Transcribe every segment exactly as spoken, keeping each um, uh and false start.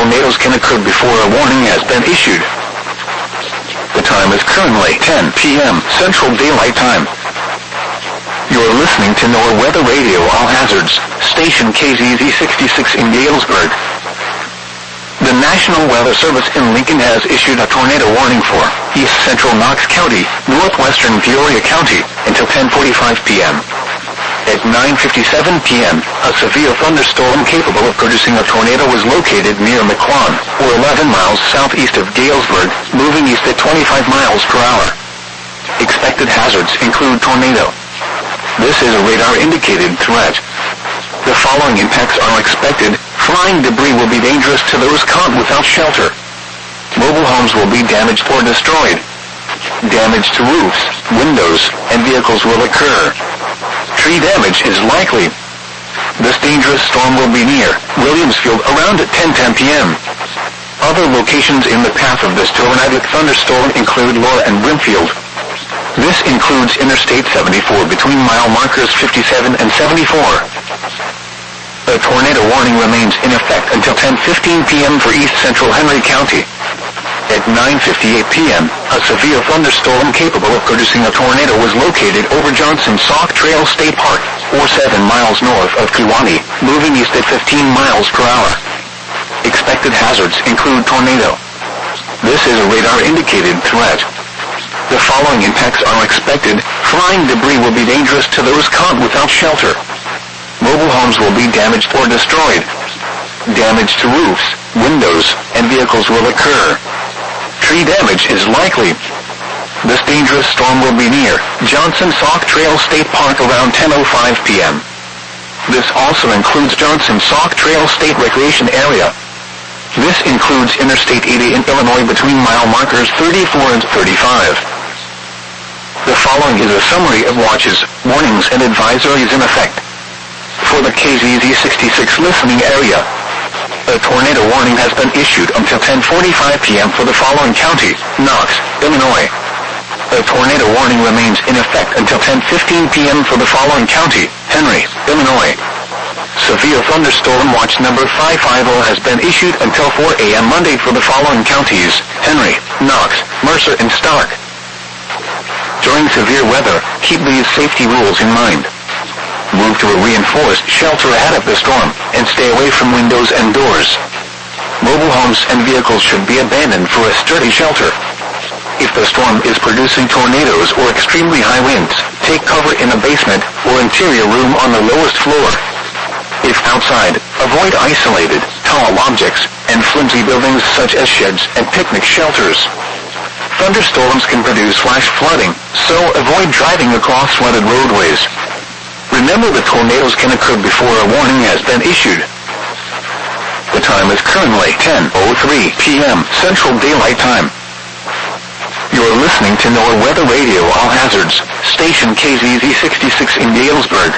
tornadoes can occur before a warning has been issued. The time is currently ten p m Central Daylight Time. You're listening to NOAA Weather Radio All Hazards, station K Z Z sixty-six in Galesburg. The National Weather Service in Lincoln has issued a tornado warning for East Central Knox County, Northwestern Peoria County, until ten forty-five p m At nine fifty-seven p m, a severe thunderstorm capable of producing a tornado was located near McQuan, or eleven miles southeast of Galesburg, moving east at twenty-five miles per hour. Expected hazards include tornado. This is a radar-indicated threat. The following impacts are expected. Flying debris will be dangerous to those caught without shelter. Mobile homes will be damaged or destroyed. Damage to roofs, windows, and vehicles will occur. Tree damage is likely. This dangerous storm will be near Williamsfield around at ten ten p m Other locations in the path of this tornadic thunderstorm include Laura and Brimfield. This includes Interstate seventy-four between mile markers fifty-seven and seventy-four. A tornado warning remains in effect until ten fifteen p m for East Central Henry County. At nine fifty-eight p m, a severe thunderstorm capable of producing a tornado was located over Johnson Sauk Trail State Park, or seven miles north of Kewanee, moving east at fifteen miles per hour. Expected hazards include tornado. This is a radar-indicated threat. The following impacts are expected. Flying debris will be dangerous to those caught without shelter. Mobile homes will be damaged or destroyed. Damage to roofs, windows, and vehicles will occur. Tree damage is likely. This dangerous storm will be near Johnson Sauk Trail State Park around ten oh five p m This also includes Johnson Sauk Trail State Recreation Area. This includes Interstate eighty in Illinois between mile markers thirty-four and thirty-five. The following is a summary of watches, warnings, and advisories in effect. For the K Z Z sixty-six listening area, a tornado warning has been issued until ten forty-five p m for the following county: Knox, Illinois. A tornado warning remains in effect until ten fifteen p m for the following county: Henry, Illinois. Severe thunderstorm watch number five fifty has been issued until four a m Monday for the following counties: Henry, Knox, Mercer, and Stark. During severe weather, keep these safety rules in mind. Move to a reinforced shelter ahead of the storm, and stay away from windows and doors. Mobile homes and vehicles should be abandoned for a sturdy shelter. If the storm is producing tornadoes or extremely high winds, take cover in a basement or interior room on the lowest floor. If outside, avoid isolated, tall objects, and flimsy buildings such as sheds and picnic shelters. Thunderstorms can produce flash flooding, so avoid driving across flooded roadways. Remember that tornadoes can occur before a warning has been issued. The time is currently ten oh three p m Central Daylight Time. You're listening to NOAA Weather Radio All Hazards, station K Z Z sixty-six in Galesburg.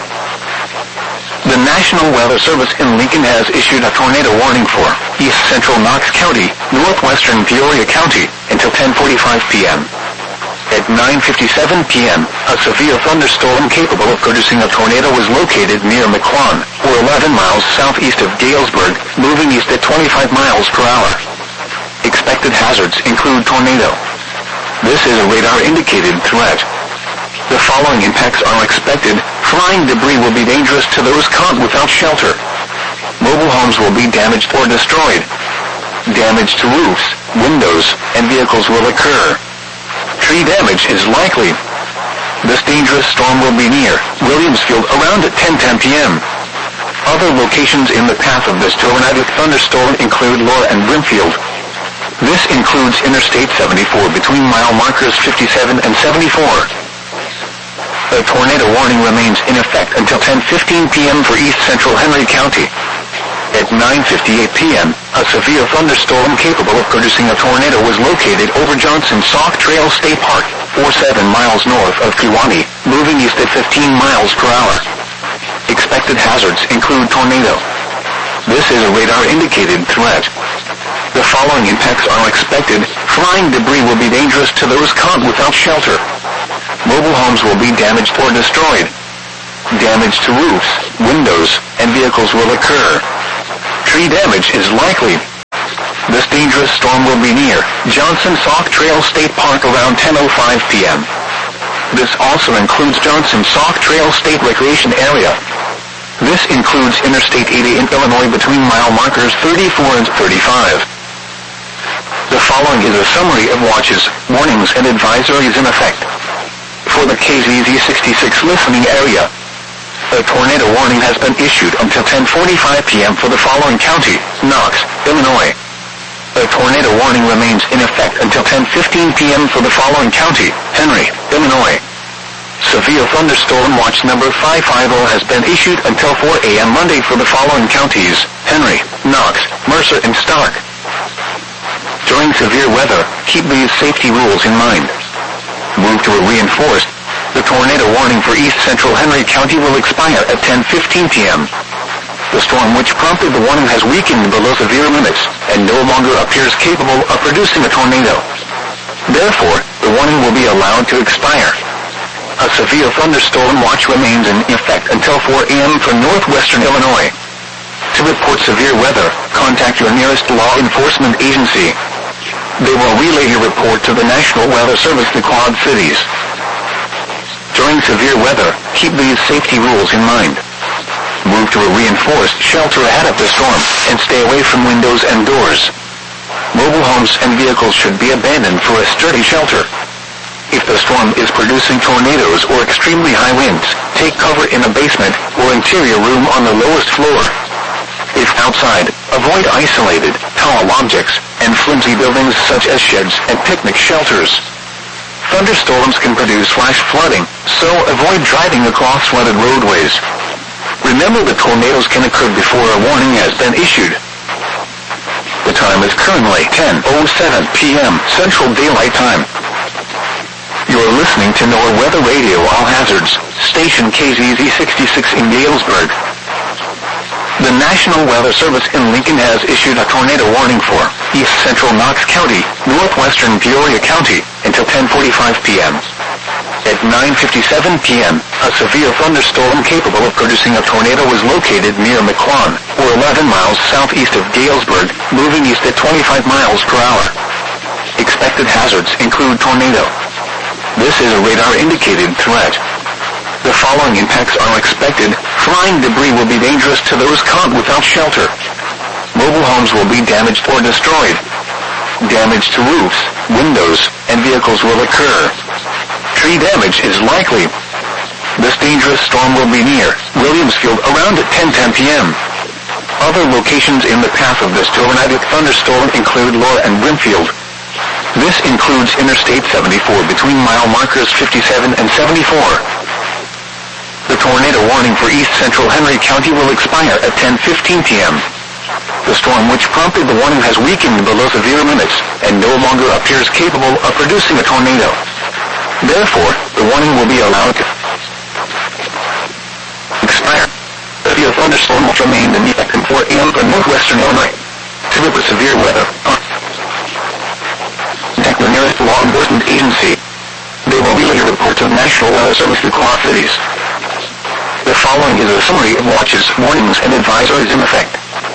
The National Weather Service in Lincoln has issued a tornado warning for East Central Knox County, Northwestern Peoria County, until ten forty-five p m At nine fifty-seven p m, a severe thunderstorm capable of producing a tornado was located near McQuan, or eleven miles southeast of Galesburg, moving east at twenty-five miles per hour. Expected hazards include tornado. This is a radar-indicated threat. The following impacts are expected. Flying debris will be dangerous to those caught without shelter. Mobile homes will be damaged or destroyed. Damage to roofs, windows, and vehicles will occur. Tree damage is likely. This dangerous storm will be near Williamsfield around at ten ten p m Other locations in the path of this tornadic thunderstorm include Laura and Brimfield. This includes Interstate seventy-four between mile markers fifty-seven and seventy-four. A tornado warning remains in effect until ten fifteen p m for East Central Henry County. At nine fifty-eight p m, a severe thunderstorm capable of producing a tornado was located over Johnson Sauk Trail State Park, or seven miles north of Kewanee, moving east at fifteen miles per hour. Expected hazards include tornado. This is a radar-indicated threat. The following impacts are expected. Flying debris will be dangerous to those caught without shelter. Mobile homes will be damaged or destroyed. Damage to roofs, windows, and vehicles will occur. Tree damage is likely. This dangerous storm will be near Johnson Sauk Trail State Park around ten oh five p.m. This also includes Johnson Sauk Trail State Recreation Area. This includes Interstate eighty in Illinois between mile markers thirty-four and thirty-five. The following is a summary of watches, warnings and advisories in effect. For the K Z Z sixty-six listening area, a tornado warning has been issued until ten forty-five p.m. for the following county: Knox, Illinois. A tornado warning remains in effect until ten fifteen p.m. for the following county: Henry, Illinois. Severe thunderstorm watch number five fifty has been issued until four a.m. Monday for the following counties: Henry, Knox, Mercer and Stark. During severe weather, keep these safety rules in mind. Move to a reinforced. The tornado warning for East Central Henry County will expire at ten fifteen p.m. The storm which prompted the warning has weakened below severe limits, and no longer appears capable of producing a tornado. Therefore, the warning will be allowed to expire. A severe thunderstorm watch remains in effect until four a.m. for northwestern Illinois. To report severe weather, contact your nearest law enforcement agency. They will relay your report to the National Weather Service, the Quad Cities. During severe weather, keep these safety rules in mind. Move to a reinforced shelter ahead of the storm, and stay away from windows and doors. Mobile homes and vehicles should be abandoned for a sturdy shelter. If the storm is producing tornadoes or extremely high winds, take cover in a basement or interior room on the lowest floor. If outside, avoid isolated, tall objects, and flimsy buildings such as sheds and picnic shelters. Thunderstorms can produce flash flooding, so avoid driving across flooded roadways. Remember that tornadoes can occur before a warning has been issued. The time is currently ten oh seven p.m. Central Daylight Time. You're listening to NOAA Weather Radio All Hazards, station K Z Z sixty-six in Galesburg. The National Weather Service in Lincoln has issued a tornado warning for East Central Knox County, northwestern Peoria County, until ten forty-five p.m. At nine fifty-seven p.m., a severe thunderstorm capable of producing a tornado was located near McQuan, or eleven miles southeast of Galesburg, moving east at twenty-five miles per hour. Expected hazards include tornado. This is a radar-indicated threat. The following impacts are expected. Flying debris will be dangerous to those caught without shelter. Mobile homes will be damaged or destroyed. Damage to roofs, windows, and vehicles will occur. Tree damage is likely. This dangerous storm will be near Williamsfield around at ten ten p.m. Other locations in the path of this tornadic thunderstorm include Laura and Brimfield. This includes Interstate seventy-four between mile markers fifty-seven and seventy-four. The tornado warning for East Central Henry County will expire at ten fifteen p.m. The storm which prompted the warning has weakened below severe limits, and no longer appears capable of producing a tornado. Therefore, the warning will be allowed to expire. The thunderstorm will remain in effect at four a.m. for northwestern Illinois. To report severe weather, contact the nearest law enforcement agency. They will relay a report to the National Weather Service, the Quad Cities. The following is a summary of watches, warnings, and advisories in effect.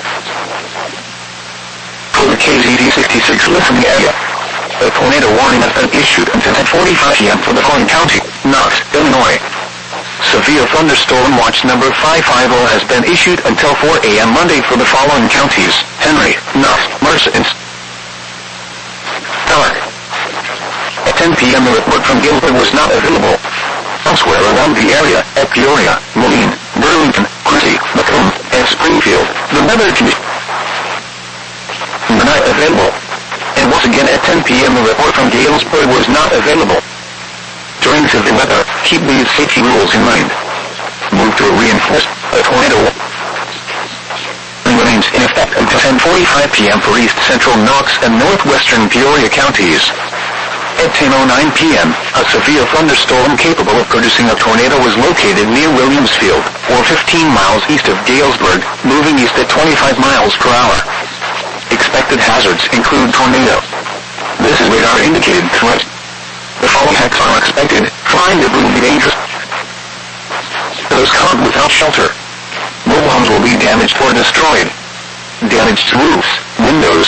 For the K Z Z sixty-six listening area, a tornado warning has been issued until ten forty-five p.m. for the following county: Knox, Illinois. Severe thunderstorm watch number five fifty has been issued until four a.m. Monday for the following counties: Henry, Knox, Mercer, and Stark. At ten p.m. the report from Galesburg was not available. Elsewhere around the area, at Peoria, Moline, Burlington, Quincy, Macomb, and Springfield, the weather conditions were not available. And once again at ten p.m. the report from Galesburg was not available. During severe weather, keep these safety rules in mind. Move to a reinforced, a tornado remains in effect until ten forty-five p.m. for East Central Knox and northwestern Peoria counties. At ten oh nine p.m., a severe thunderstorm capable of producing a tornado was located near Williamsfield, or fifteen miles east of Galesburg, moving east at twenty-five miles per hour. Expected hazards include tornado. This is radar-indicated threat. The following effects are expected. Flying debris will be dangerous. Those caught without shelter. Mobile homes will be damaged or destroyed. Damage to roofs, windows,